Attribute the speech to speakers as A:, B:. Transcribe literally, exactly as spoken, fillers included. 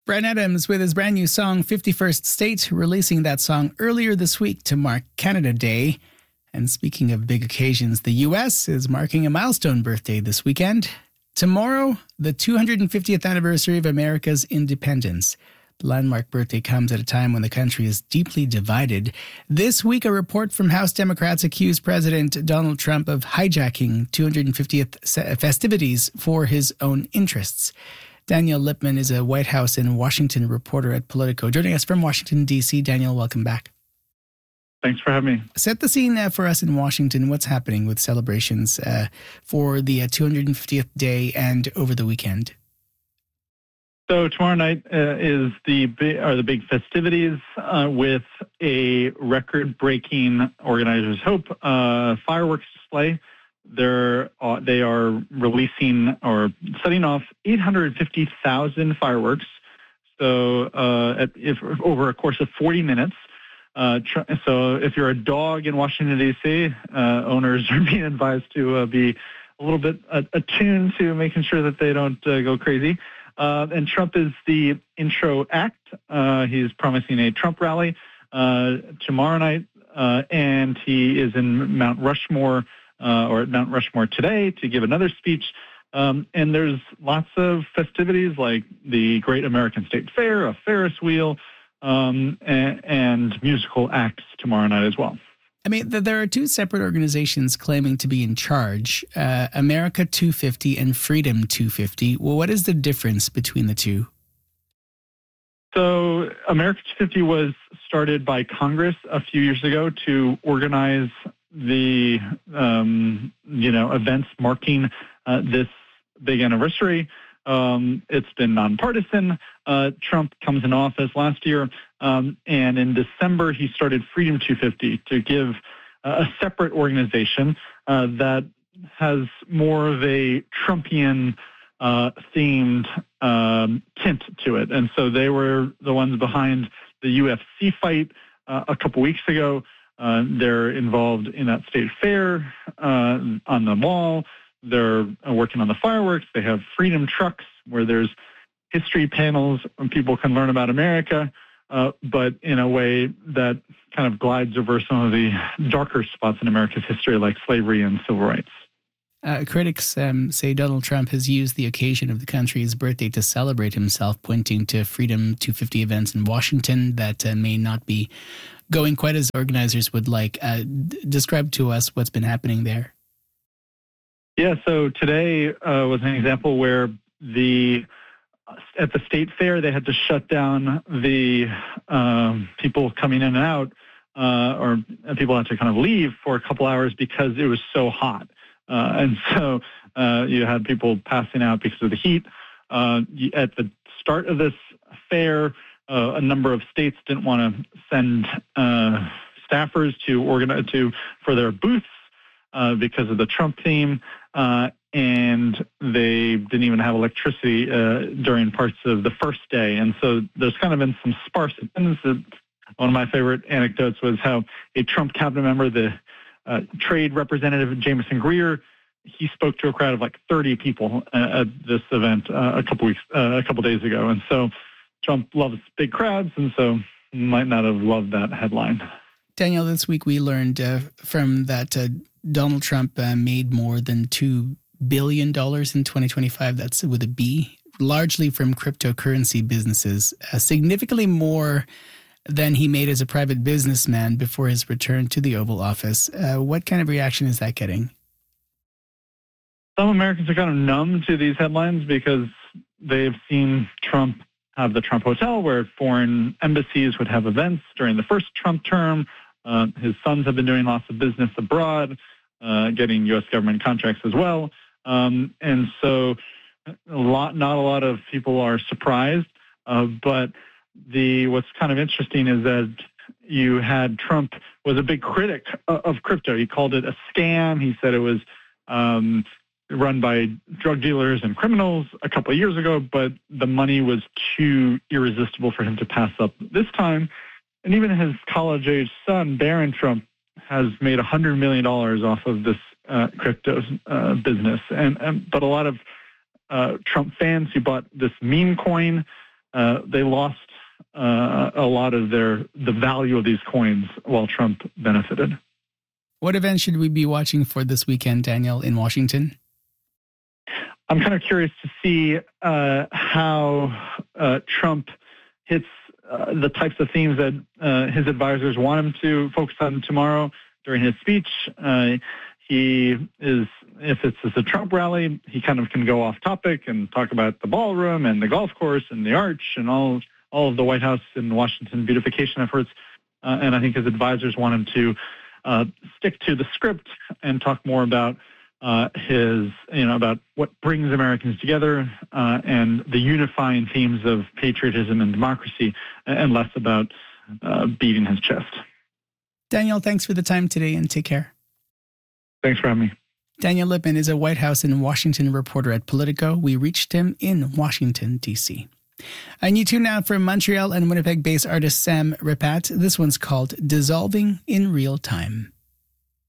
A: Bryan Adams with his brand new song, fifty-first State, releasing that song earlier this week to mark Canada Day. And speaking of big occasions, the U S is marking a milestone birthday this weekend. Tomorrow, the two hundred fiftieth anniversary of America's independence. The landmark birthday comes at a time when the country is deeply divided. This week, a report from House Democrats accused President Donald Trump of hijacking two hundred fiftieth festivities for his own interests. Daniel Lippman is a White House and Washington reporter at Politico. Joining us from Washington, D C. Daniel, welcome back.
B: Thanks for having me.
A: Set the scene uh, for us in Washington. What's happening with celebrations uh, for the uh, two hundred fiftieth day and over the weekend?
B: So tomorrow night uh, is the big, are the big festivities uh, with a record-breaking, organizers hope, uh, fireworks display. They're, uh, they are releasing or setting off eight hundred fifty thousand fireworks. So uh, at, if, over a course of forty minutes. Uh, tr- so if you're a dog in Washington, D C, uh, owners are being advised to uh, be a little bit uh, attuned to making sure that they don't uh, go crazy. Uh, and Trump is the intro act. Uh, he's promising a Trump rally uh, tomorrow night, uh, and he is in Mount Rushmore, uh, or at Mount Rushmore today to give another speech. Um, and there's lots of festivities like the Great American State Fair, a Ferris wheel, um, and, and musical acts tomorrow night as well.
A: I mean, there are two separate organizations claiming to be in charge, uh, America two fifty and Freedom two fifty. Well, what is the difference between the two?
B: So America two fifty was started by Congress a few years ago to organize the, um, you know, events marking uh, this big anniversary. Um, it's been nonpartisan. Uh, Trump comes in office last year, um, and in December he started Freedom two fifty to give uh, a separate organization uh, that has more of a Trumpian uh, themed um, tint to it. And so they were the ones behind the U F C fight uh, a couple weeks ago. Uh, they're involved in that state fair uh, on the mall. They're working on the fireworks. They have freedom trucks where there's history panels and people can learn about America, uh, but in a way that kind of glides over some of the darker spots in America's history, like slavery and civil rights.
A: Uh, critics um, say Donald Trump has used the occasion of the country's birthday to celebrate himself, pointing to Freedom two fifty events in Washington that uh, may not be going quite as organizers would like. Uh, d- describe to us what's been happening there.
B: Yeah, so today uh, was an example where the at the state fair they had to shut down the um, people coming in and out, uh, or people had to kind of leave for a couple hours because it was so hot, uh, and so uh, you had people passing out because of the heat. Uh, at the start of this fair, uh, a number of states didn't want to send uh, staffers to organize to for their booths uh, because of the Trump theme. Uh, and they didn't even have electricity uh, during parts of the first day. And so there's kind of been some sparse attendance. One of my favorite anecdotes was how a Trump cabinet member, the uh, trade representative Jameson Greer, he spoke to a crowd of like thirty people uh, at this event uh, a couple weeks, uh, a couple days ago. And so Trump loves big crowds, and so might not have loved that headline.
A: Daniel, this week we learned uh, from that uh, Donald Trump uh, made more than two billion dollars in twenty twenty-five. That's with a B, largely from cryptocurrency businesses, uh, significantly more than he made as a private businessman before his return to the Oval Office. Uh, what kind of reaction is that getting?
B: Some Americans are kind of numb to these headlines because they've seen Trump have the Trump Hotel where foreign embassies would have events during the first Trump term. Uh, his sons have been doing lots of business abroad, uh, getting U S government contracts as well. Um, and so a lot, not a lot of people are surprised. Uh, but the what's kind of interesting is that you had Trump was a big critic of, of crypto. He called it a scam. He said it was um, run by drug dealers and criminals a couple of years ago, but the money was too irresistible for him to pass up this time. And even his college-age son, Barron Trump, has made one hundred million dollars off of this uh, crypto uh, business. And, and But a lot of uh, Trump fans who bought this meme coin uh, they lost uh, a lot of their the value of these coins while Trump benefited.
A: What events should we be watching for this weekend, Daniel, in Washington?
B: I'm kind of curious to see uh, how uh, Trump hits uh, the types of themes that uh, his advisors want him to focus on tomorrow during his speech. Uh, he is, if it's, it's a Trump rally, he kind of can go off topic and talk about the ballroom and the golf course and the arch and all all of the White House and Washington beautification efforts. Uh, and I think his advisors want him to uh, stick to the script and talk more about Uh, his, you know, about what brings Americans together uh, and the unifying themes of patriotism and democracy, and less about uh, beating his chest.
A: Daniel, thanks for the time today and take care.
B: Thanks for having me.
A: Daniel Lippman is a White House and Washington reporter at Politico. We reached him in Washington, D C. A new tune now from Montreal and Winnipeg-based artist Sam Ripat. This one's called Dissolving in Real Time.